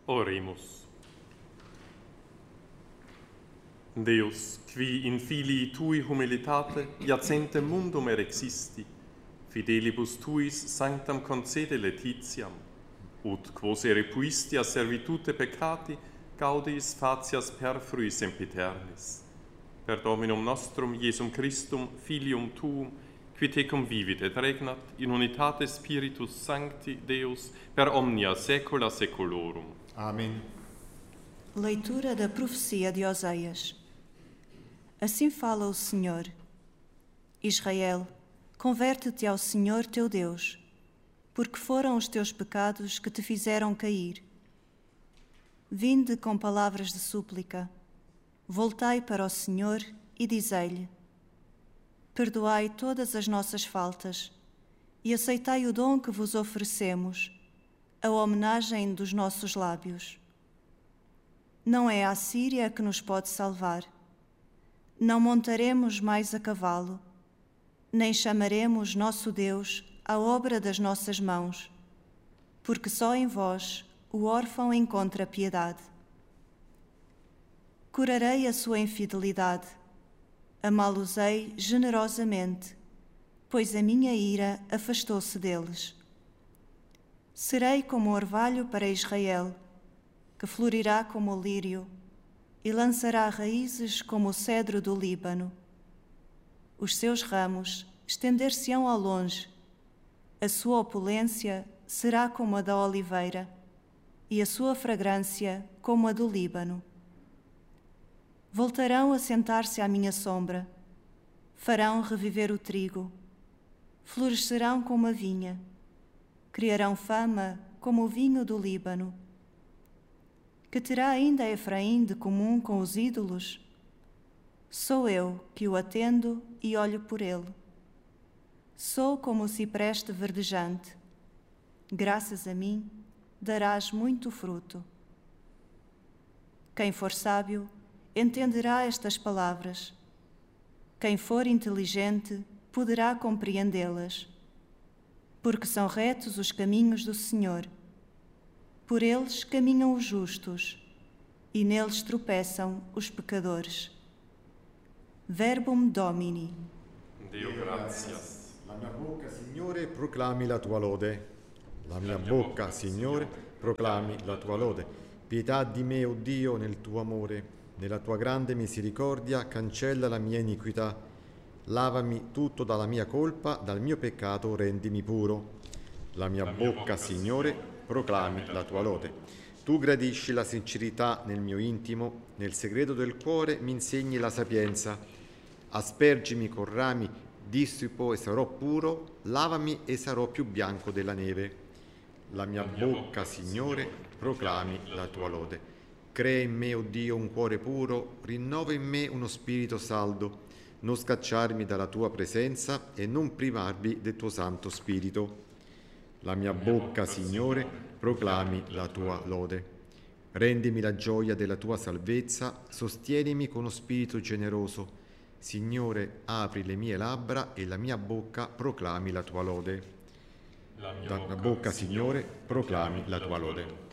Oremus. Deus, qui in filii tui humilitate iacentem mundum erexisti, fidelibus tuis sanctam concede laetitiam, ut quos erepuisti a servitute peccati, gaudis fatias perfrui sempiternis. Per Dominum nostrum Iesum Christum, Filium Tuum, qui tecum vivit et regnat in unitate Spiritus Sancti Deus per omnia saecula saeculorum. Amém. Leitura da profecia de Oseias. Assim fala o Senhor. Israel, converte-te ao Senhor teu Deus, porque foram os teus pecados que te fizeram cair. Vinde com palavras de súplica, voltai para o Senhor e dizei-lhe: perdoai todas as nossas faltas e aceitai o dom que vos oferecemos, a homenagem dos nossos lábios. Não é a Síria que nos pode salvar. Não montaremos mais a cavalo, nem chamaremos nosso Deus à obra das nossas mãos, porque só em vós o órfão encontra piedade. Curarei a sua infidelidade, amá-los-ei generosamente, pois a minha ira afastou-se deles. Serei como o orvalho para Israel, que florirá como o lírio e lançará raízes como o cedro do Líbano. Os seus ramos estender-se-ão ao longe, a sua opulência será como a da oliveira e a sua fragrância como a do Líbano. Voltarão a sentar-se à minha sombra, farão reviver o trigo, florescerão como a vinha, criarão fama como o vinho do Líbano. Que terá ainda Efraim de comum com os ídolos? Sou eu que o atendo e olho por ele. Sou como o cipreste verdejante. Graças a mim, darás muito fruto. Quem for sábio, entenderá estas palavras. Quem for inteligente, poderá compreendê-las. Porque são retos os caminhos do Senhor. Por eles caminham os justos, e neles tropeçam os pecadores. Verbum Domini. Deo gratias. La mia bocca, Signore, proclami la tua lode. La mia bocca, Signore, proclami la tua lode. Pietà di me, o Dio, nel tuo amore. Nella tua grande misericordia cancella la mia iniquità. Lavami tutto dalla mia colpa, dal mio peccato rendimi puro. La mia bocca, Signore, proclami la tua lode. Tu gradisci la sincerità nel mio intimo, nel segreto del cuore mi insegni la sapienza. Aspergimi con rami dissipo e sarò puro, lavami e sarò più bianco della neve. La mia bocca, Signore, proclami la tua lode. Crea in me, o Dio, un cuore puro, rinnova in me uno spirito saldo, non scacciarmi dalla tua presenza e non privarmi del tuo Santo Spirito. La mia bocca, Signore, proclami la tua lode. Rendimi la gioia della tua salvezza, sostienimi con uno spirito generoso. Signore, apri le mie labbra e la mia bocca proclami la tua lode. La mia bocca, Signore, proclami la tua lode.